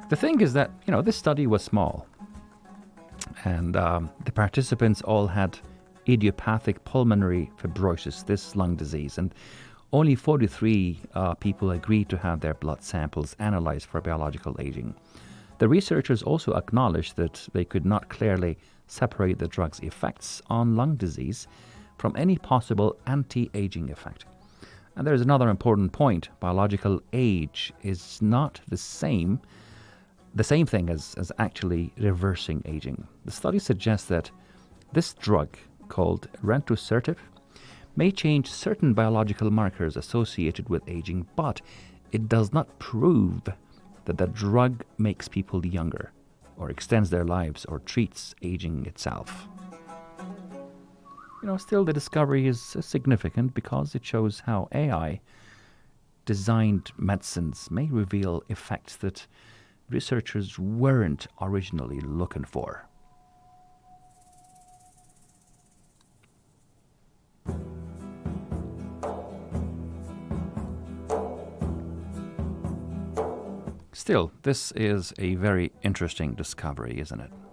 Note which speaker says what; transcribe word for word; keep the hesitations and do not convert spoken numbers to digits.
Speaker 1: The thing is that, you know, this study was small, and um, the participants all had idiopathic pulmonary fibrosis, this lung disease, and only forty-three uh, people agreed to have their blood samples analyzed for biological aging. The researchers also acknowledged that they could not clearly separate the drug's effects on lung disease from any possible anti-aging effect. And there's another important point. Biological age is not the same the same thing as, as actually reversing aging. The study suggests that this drug, called rentusertib, may change certain biological markers associated with aging, but it does not prove that the drug makes people younger, or extends their lives, or treats aging itself. You know, still the discovery is significant because it shows how A I designed medicines may reveal effects that researchers weren't originally looking for. Still, this is a very interesting discovery, isn't it?